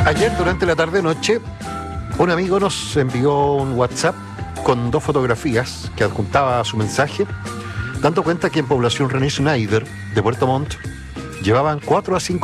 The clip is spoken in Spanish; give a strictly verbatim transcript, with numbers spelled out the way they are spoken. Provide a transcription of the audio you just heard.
Ayer durante la tarde-noche, un amigo nos envió un WhatsApp con dos fotografías que adjuntaba a su mensaje, dando cuenta que en población René Schneider de Puerto Montt llevaban cuatro a cinco